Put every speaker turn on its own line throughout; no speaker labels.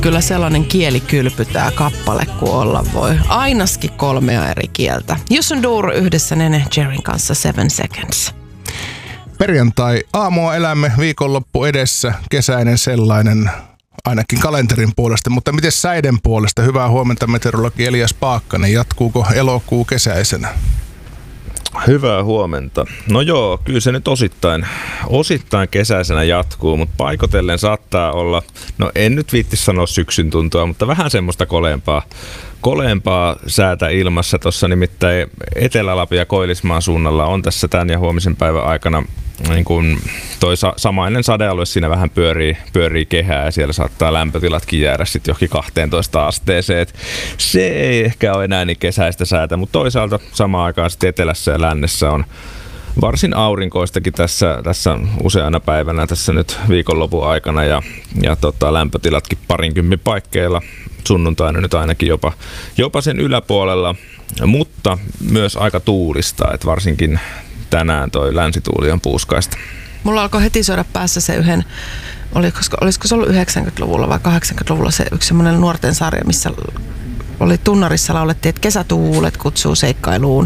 kyllä sellainen kielikylpy tää kappale kuin olla voi. Ainakin 3 eri kieltä. Jussun Dur yhdessä Nene Jerryn kanssa 7 Seconds.
Perjantai aamua elämme, viikonloppu edessä, kesäinen sellainen, ainakin kalenterin puolesta. Mutta miten säiden puolesta? Hyvää huomenta meteorologi Elias Paakkanen. Jatkuuko elokuu kesäisenä?
Hyvää huomenta. No joo, kyllä se nyt osittain kesäisenä jatkuu, mutta paikotellen saattaa olla, no en nyt viitti sanoa syksyn tuntua, mutta vähän semmoista koleempaa säätä ilmassa. Tuossa nimittäin Etelä-Lapin ja Koillismaan suunnalla on tässä tämän ja huomisen päivän aikana niin kuin toi samainen sadealue siinä vähän pyörii kehää ja siellä saattaa lämpötilatkin jäädä sitten johonkin 12 asteeseen. Et se ei ehkä ole enää niin kesäistä säätä, mutta toisaalta samaan aikaan sitten etelässä ja lännessä on varsin aurinkoistakin tässä useana päivänä tässä nyt viikonlopun aikana ja lämpötilatkin 20 paikkeilla. Sunnuntaina nyt ainakin jopa sen yläpuolella, mutta myös aika tuulista, että varsinkin tänään toi länsituuli on puuskaista.
Mulla alkoi heti soida päässä se yhden, olisiko se ollut 90-luvulla vai 80-luvulla se yksi semmoinen nuorten sarja, missä oli tunnarissa laulettiin, että kesätuulet kutsuu seikkailuun.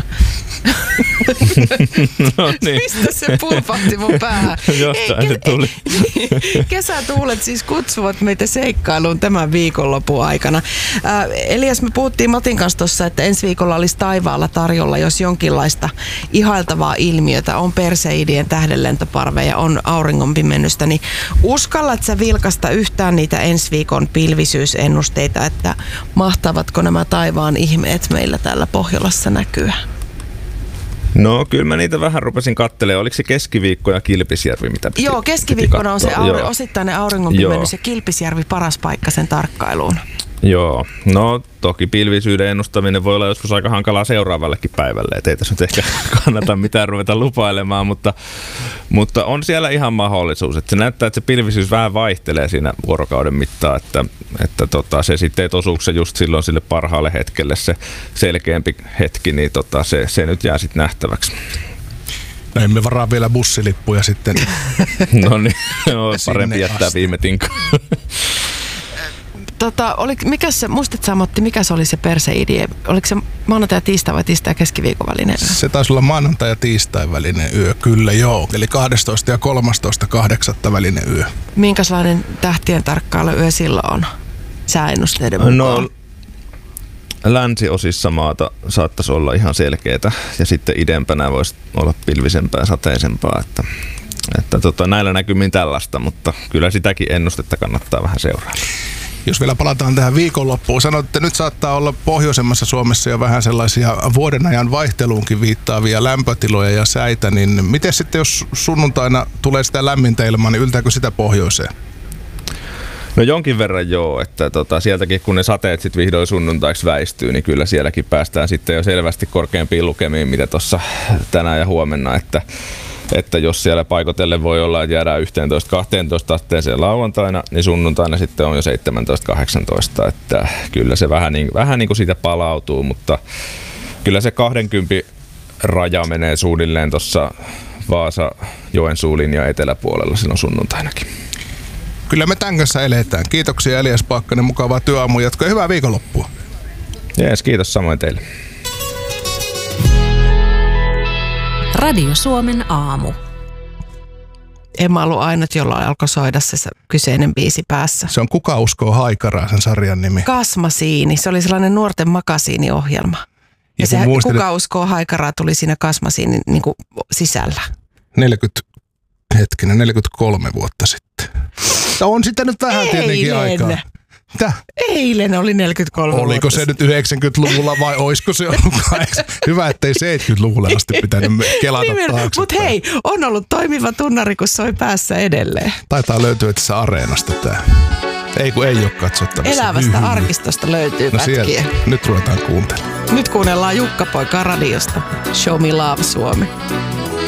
No niin.
Mistä se pulpahti mun päähän?
Jostain se tuli.
Kesätuulet siis kutsuvat meitä seikkailuun tämän viikonlopun aikana. Elias, me puhuttiin Matin kanssa tuossa, että ensi viikolla olisi taivaalla tarjolla, jos jonkinlaista ihailtavaa ilmiötä. On perseidien tähdenlentoparveja, on auringonpimennystä. Niin uskallatko sä vilkasta yhtään niitä ensi viikon pilvisyysennusteita, että mahtavatko nämä taivaan ihmeet meillä täällä Pohjolassa näkyä?
No kyllä mä niitä vähän rupesin katselemaan. Oliko se keskiviikko ja Kilpisjärvi, mitä piti?
Joo, keskiviikkona on se osittainen auringonpimennys ja Kilpisjärvi paras paikka sen tarkkailuun.
Joo, no toki pilvisyyden ennustaminen voi olla joskus aika hankalaa seuraavallekin päivälle, et ei tässä nyt ehkä kannata mitään ruveta lupailemaan, mutta on siellä ihan mahdollisuus, että se näyttää, että se pilvisyys vähän vaihtelee siinä vuorokauden mittaan, että se sitten ei osuuko just silloin sille parhaalle hetkelle se selkeämpi hetki, niin se nyt jää sitten nähtäväksi.
No emme varaa vielä bussilippuja sitten.
No niin, parempi jättää viime tinkaan.
Muistatko sä, Matti, mikä se oli se perseidie? Oliko se maanantai ja tiistai vai tiistai ja keskiviikon välinen yö?
Se taisi olla maanantai ja tiistai välinen yö, kyllä joo. Eli 12 ja 13.8. välinen yö.
Minkälainen tähtien tarkkailuyö silloin on sääennusteiden mukaan? No,
länsiosissa maata saattaisi olla ihan selkeätä ja sitten idempänä voisi olla pilvisempää ja sateisempaa, että näillä näkymin tällaista, mutta kyllä sitäkin ennustetta kannattaa vähän seurata.
Jos vielä palataan tähän viikonloppuun, sanoit, että nyt saattaa olla pohjoisemmassa Suomessa jo vähän sellaisia vuodenajan vaihteluunkin viittaavia lämpötiloja ja säitä, niin miten sitten jos sunnuntaina tulee sitä lämmintä ilmaa, niin yltääkö sitä pohjoiseen?
No jonkin verran joo, että sieltäkin kun ne sateet sitten vihdoin sunnuntaiksi väistyy, niin kyllä sielläkin päästään sitten jo selvästi korkeampiin lukemiin, mitä tuossa tänään ja huomenna, että jos siellä paikotellen voi olla, että jäädään 11-12 asteeseen lauantaina, niin sunnuntaina sitten on jo 17-18, että kyllä se vähän niin kuin siitä palautuu, mutta kyllä se 20 raja menee suunnilleen tuossa Vaasa-Joensuun linjan eteläpuolella silloin sunnuntainakin.
Kyllä me tämän kanssa eletään. Kiitoksia Elias Paakkanen, mukavaa työaamun jatkoa ja hyvää viikonloppua.
Jees, kiitos samoin teille.
Radio Suomen aamu.
Emma ollut ainut, jolla alkoi soida se kyseinen biisi päässä.
Se on Kuka uskoo haikaraa, sen sarjan nimi.
Kasmasiini. Se oli sellainen nuorten makasiiniohjelma. Ja se Kuka uskoo haikaraa tuli siinä Kasmasiinin niin kuin sisällä.
43 vuotta sitten. On sitä nyt vähän tietenkin aikaa. Mitä?
Eilen oli 43
Oliko
vuotta.
Se nyt 90-luvulla vai olisiko se ollut 80? Hyvä, ettei 70-luvulla asti pitänyt kelata taaksepäin.
Mutta hei, on ollut toimiva tunnari, kun soi päässä edelleen.
Taitaa löytyä tässä Areenasta tää. Ei kun ei ole katsottavissa.
Elävästä arkistosta löytyy pätkiä.
Sieltä. Nyt ruvetaan kuuntelemaan.
Nyt kuunnellaan Jukka Poika radiosta. Show me love Suomi.